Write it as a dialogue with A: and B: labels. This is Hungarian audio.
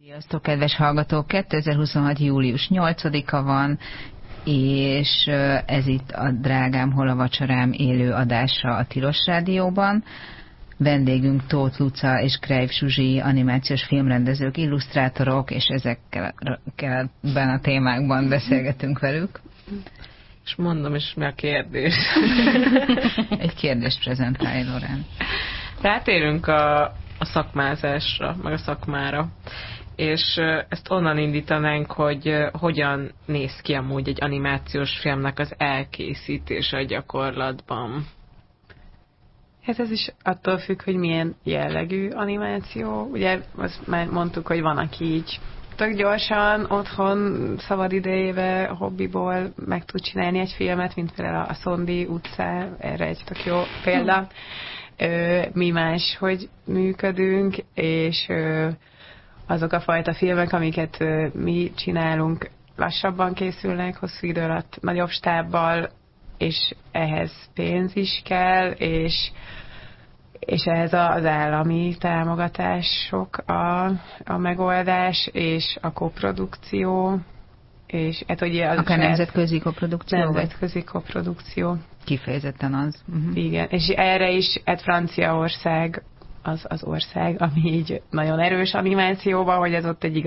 A: Sziasztok, kedves hallgatók! 2026. július 8-a van, és ez itt a Drágám, hol a vacsorám élő adása a Tilos Rádióban. Vendégünk Tóth Luca és Krejf Zsuzsi, animációs filmrendezők, illusztrátorok, és ezekben a témákban beszélgetünk velük.
B: És mondom is, mi a kérdés.
A: Egy kérdést prezentálj, Lorán.
B: Rátérünk a szakmázásra, meg a szakmára. És ezt onnan indítanánk, hogy hogyan néz ki amúgy egy animációs filmnek az elkészítése a gyakorlatban.
C: Hát ez is attól függ, hogy milyen jellegű animáció. Ugye azt már mondtuk, hogy van, aki így tök gyorsan otthon szabadidejébe, hobbiból meg tud csinálni egy filmet, mint például a Szondi utca, erre egy tök jó példa. Mi máshogy működünk, és azok a fajta filmek, amiket mi csinálunk, lassabban készülnek, hosszú idő alatt, nagyobb stábbal, és ehhez pénz is kell, és ehhez az állami támogatások a megoldás, és a koprodukció, és hát ugye
A: akár nemzetközi koprodukció?
C: Nemzetközi koprodukció.
A: Kifejezetten az.
C: Igen, és erre is, hát Franciaország az ország, ami így nagyon erős animációban, hogy ez ott egy